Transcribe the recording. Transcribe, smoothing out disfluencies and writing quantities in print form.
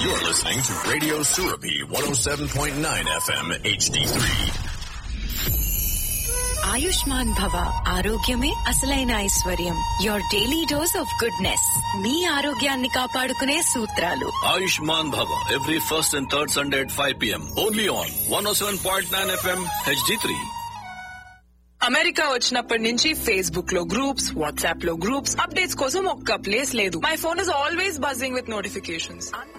You're listening to Radio Surabi 107.9 FM HD3. Ayushman భవ, ఆరోగ్యమే అసలైన ఐశ్వర్యం. Your daily dose of goodness. మీ ఆరోగ్యాన్ని కాపాడుకునే సూత్రాలు. Ayushman Bhava, every first and third Sunday at 5 p.m. Only on 107.9 FM HD3. America వచ్చినప్పటి నుంచి ఫేస్బుక్ లో గ్రూప్స్, వాట్సాప్ లో గ్రూప్స్, అప్డేట్స్ కోసం ఒక్క ప్లేస్ లేదు. My phone is always buzzing with notifications.